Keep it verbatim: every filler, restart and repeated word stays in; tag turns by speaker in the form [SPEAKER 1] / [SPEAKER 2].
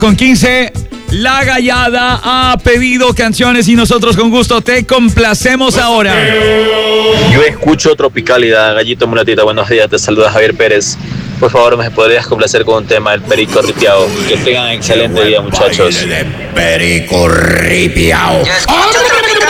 [SPEAKER 1] con quince. La Gallada ha pedido canciones y nosotros con gusto te complacemos ahora.
[SPEAKER 2] Yo escucho Tropicalidad. Gallito Mulatita, buenos días, te saluda Javier Pérez. Por favor, ¿me podrías complacer con un tema del Perico Ripiao? Que tengan excelente día, muchachos.
[SPEAKER 3] Perico Ripiao.
[SPEAKER 4] Yo escucho Tropicalidad.